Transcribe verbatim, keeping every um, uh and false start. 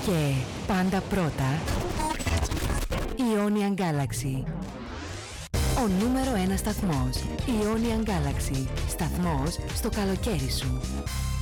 Και πάντα πρώτα, Ionian Galaxy. Ο νούμερο ένα σταθμός, Ionian Galaxy. Σταθμός στο καλοκαίρι σου.